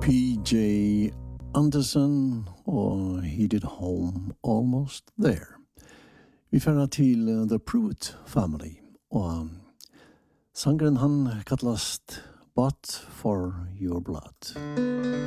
P.J. Anderson og He Did Home Almost There. Vi fører til The Pruitt Family, og sangeren han kallast But For Your Blood.